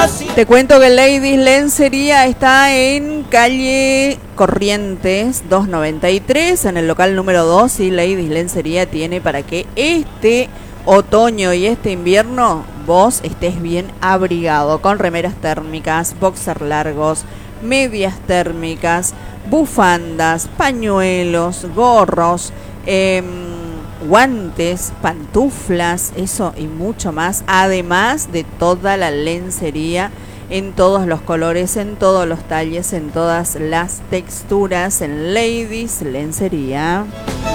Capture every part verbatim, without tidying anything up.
Te cuento que Ladies Lencería está en calle Corrientes doscientos noventa y tres, en el local número dos, y Ladies Lencería tiene para que este otoño y este invierno vos estés bien abrigado, con remeras térmicas, boxer largos, medias térmicas, bufandas, pañuelos, gorros, eh, guantes, pantuflas, eso y mucho más, además de toda la lencería en todos los colores, en todos los talles, en todas las texturas, en Ladies Lencería.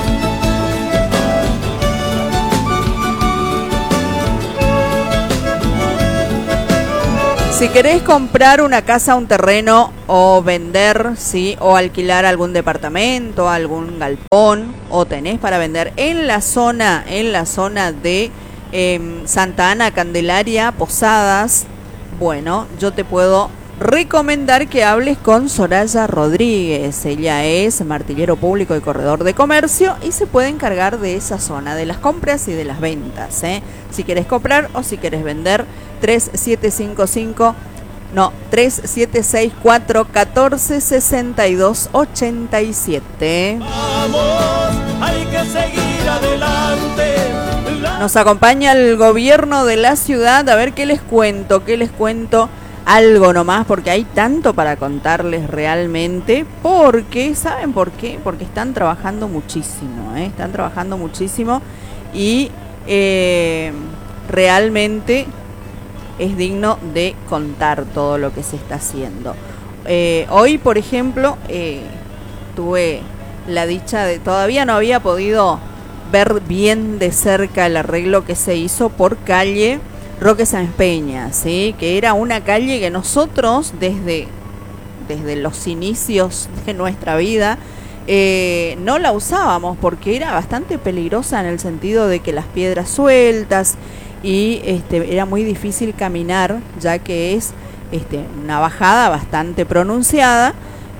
Si querés comprar una casa, un terreno, o vender, sí, o alquilar algún departamento, algún galpón, o tenés para vender en la zona, en la zona de eh, Santa Ana, Candelaria, Posadas, bueno, yo te puedo recomendar que hables con Soraya Rodríguez. Ella es martillero público y corredor de comercio y se puede encargar de esa zona, de las compras y de las ventas, ¿eh? Si querés comprar o si querés vender, tres siete cinco cinco, no, tres siete seis cuatro, uno cuatro, seis dos, ocho siete. Vamos, hay que seguir adelante. La... Nos acompaña el gobierno de la ciudad. A ver qué les cuento, qué les cuento. Algo nomás, porque hay tanto para contarles realmente. Porque, ¿saben por qué? Porque están trabajando muchísimo, ¿eh? Están trabajando muchísimo y eh, realmente es digno de contar todo lo que se está haciendo. Eh, hoy, por ejemplo, eh, tuve la dicha de... Todavía no había podido ver bien de cerca el arreglo que se hizo por calle Roque Sáenz Peña, ¿sí? Que era una calle que nosotros, desde, desde los inicios de nuestra vida, eh, no la usábamos porque era bastante peligrosa en el sentido de que las piedras sueltas... y este, era muy difícil caminar, ya que es este, una bajada bastante pronunciada,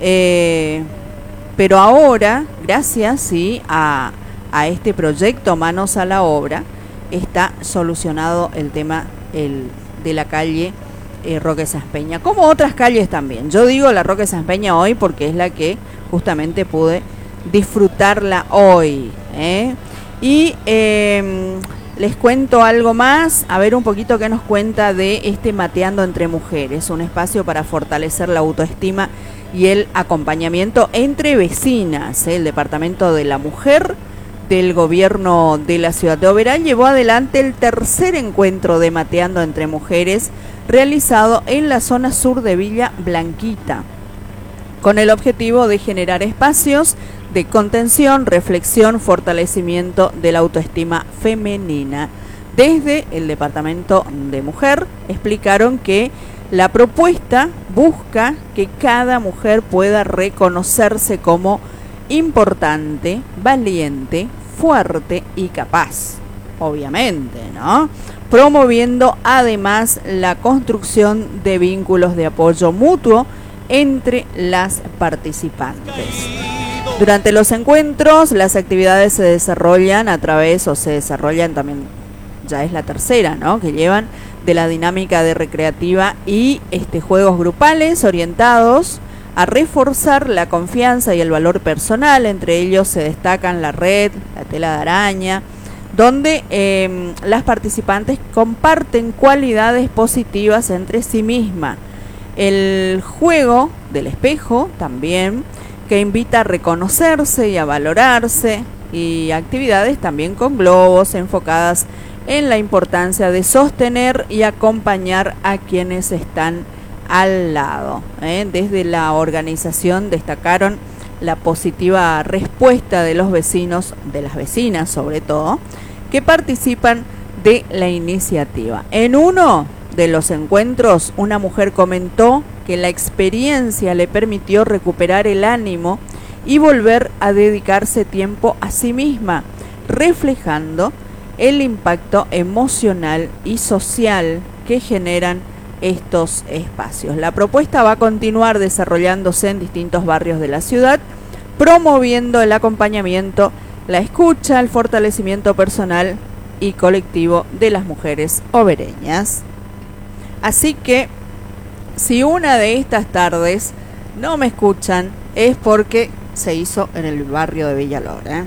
eh, pero ahora, gracias sí, a, a este proyecto Manos a la Obra, está solucionado el tema el, de la calle eh, Roque Sáenz Peña, como otras calles también. Yo digo la Roque Sáenz Peña hoy porque es la que justamente pude disfrutarla hoy, ¿eh? Y... Eh, les cuento algo más, a ver un poquito qué nos cuenta de este Mateando entre Mujeres, un espacio para fortalecer la autoestima y el acompañamiento entre vecinas. El Departamento de la Mujer del Gobierno de la Ciudad de Oberá llevó adelante el tercer encuentro de Mateando entre Mujeres realizado en la zona sur de Villa Blanquita, con el objetivo de generar espacios de contención, reflexión, fortalecimiento de la autoestima femenina. Desde el Departamento de Mujer explicaron que la propuesta busca que cada mujer pueda reconocerse como importante, valiente, fuerte y capaz, obviamente, ¿no? Promoviendo además la construcción de vínculos de apoyo mutuo entre las participantes. Durante los encuentros, las actividades se desarrollan a través, o se desarrollan también, ya es la tercera, ¿no?, que llevan de la dinámica de recreativa y este, juegos grupales orientados a reforzar la confianza y el valor personal. Entre ellos se destacan la red, la tela de araña, donde eh, las participantes comparten cualidades positivas entre sí mismas. El juego del espejo también, que invita a reconocerse y a valorarse, y actividades también con globos enfocadas en la importancia de sostener y acompañar a quienes están al lado, ¿eh? Desde la organización destacaron la positiva respuesta de los vecinos, de las vecinas sobre todo, que participan de la iniciativa. En uno de los encuentros, una mujer comentó que la experiencia le permitió recuperar el ánimo y volver a dedicarse tiempo a sí misma, reflejando el impacto emocional y social que generan estos espacios. La propuesta va a continuar desarrollándose en distintos barrios de la ciudad, promoviendo el acompañamiento, la escucha, el fortalecimiento personal y colectivo de las mujeres obereñas. Así que si una de estas tardes no me escuchan, es porque se hizo en el barrio de Villalor, ¿eh?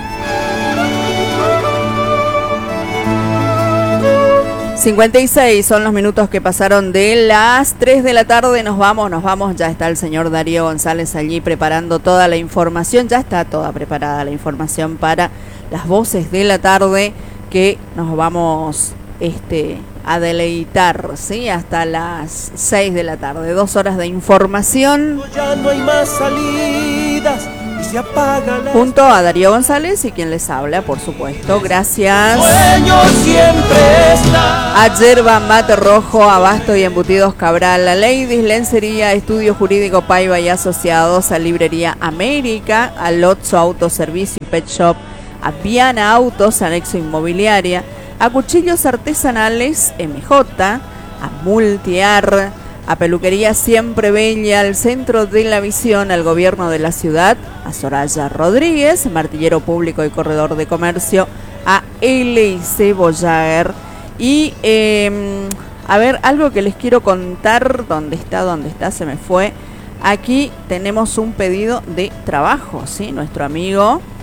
cincuenta y seis son los minutos que pasaron de las tres de la tarde. Nos vamos, nos vamos. Ya está el señor Darío González allí preparando toda la información. Ya está toda preparada la información para las voces de la tarde que nos vamos este, a deleitar, ¿sí? Hasta las seis de la tarde. Dos horas de información. Ya no hay más salidas. Se apaga la... Junto a Darío González y quien les habla, por supuesto. Gracias. Sueño siempre está. A Yerba Mate Rojo, Abasto y Embutidos Cabral, a Ladies Lencería, Estudio Jurídico Paiva y Asociados, a Librería América, a Lotso Autoservicio y Pet Shop, a Viana Autos, Anexo Inmobiliaria, a Cuchillos Artesanales M J, a Multiar, a Peluquería Siempre Bella, al Centro de la Visión, al Gobierno de la Ciudad, a Soraya Rodríguez, Martillero Público y Corredor de Comercio, a L I C Boyager. Y eh, a ver, algo que les quiero contar, ¿dónde está? ¿Dónde está? Se me fue. Aquí tenemos un pedido de trabajo, ¿sí? Nuestro amigo